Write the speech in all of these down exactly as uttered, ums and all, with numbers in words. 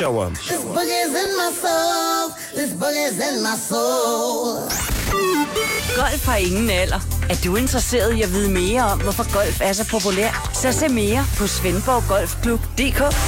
Show 'em. This boogie's in my soul. This boogie's in my soul. Golf har ingen alder. Er du interesseret i at vide mere om, hvorfor golf er så populær? Så se mere på Svendborg Golfklub punktum d k.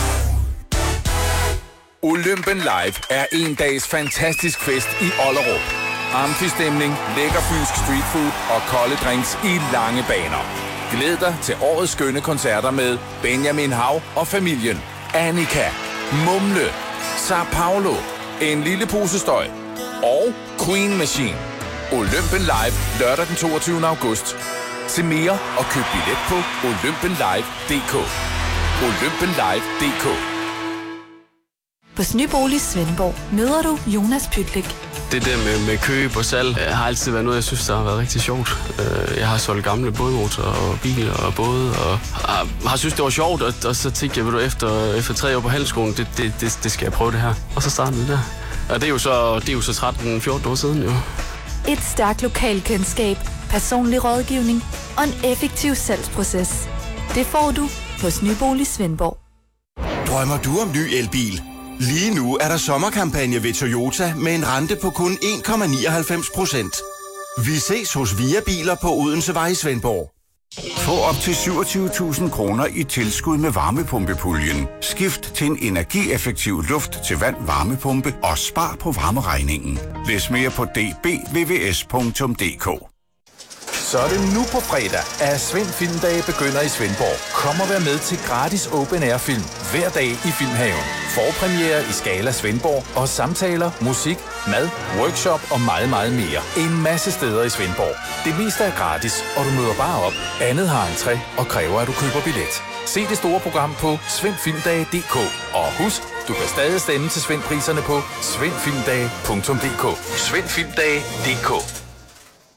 Olympen Live er en dags fantastisk fest i Ollerup. Amfistemning, lækker fynsk streetfood og kolde drinks i lange baner. Glæd dig til årets skønne koncerter med Benjamin Hav og familien, Annika, Mumle, Sao Paulo, En lille pose støj og Queen Machine. Olympen Live lørdag den toogtyvende august. Se mere og køb billet på olympenlive punktum d k. olympenlive punktum d k. På Nybolig Svendborg møder du Jonas Pytlik. Det der med, med køb og salg har altid været noget, jeg synes, der har været rigtig sjovt. Jeg har solgt gamle bådmotorer og biler og både, og har, har synes, det var sjovt, og, og så tænkte jeg, ved du, efter, efter tre år på handelsskolen, det, det, det, det skal jeg prøve det her. Og så startede det der. Og det er jo så, det er jo så tretten fjorten år siden, jo. Et stærkt lokalkendskab, personlig rådgivning og en effektiv salgsproces. Det får du hos Nybolig Svendborg. Drømmer du om ny elbil? Lige nu er der sommerkampagne ved Toyota med en rente på kun en komma nioghalvfems procent. Vi ses hos Via Biler på Odensevej i Svendborg. Få op til syvogtyve tusind kroner i tilskud med varmepumpepuljen. Skift til en energieffektiv luft til vand varmepumpe og spar på varmeregningen. Læs mere på d b v v s punktum d k. Så er det nu på fredag, at Svend Filmdage begynder i Svendborg. Kom og vær med til gratis open air film hver dag i Filmhaven. Forpremiere i Skala Svendborg og samtaler, musik, mad, workshop og meget, meget mere. En masse steder i Svendborg. Det meste er gratis, og du møder bare op. Andet har entré og kræver, at du køber billet. Se det store program på svendfilmdage punktum d k. Og husk, du kan stadig stemme til Svendpriserne på svendfilmdage punktum d k. svendfilmdage punktum d k.